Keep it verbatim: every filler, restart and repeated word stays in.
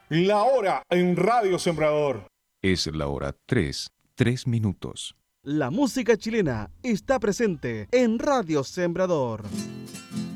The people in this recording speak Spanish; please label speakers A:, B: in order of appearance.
A: La hora en Radio Sembrador.
B: Es la hora tres, tres minutos.
C: La música chilena está presente en Radio Sembrador.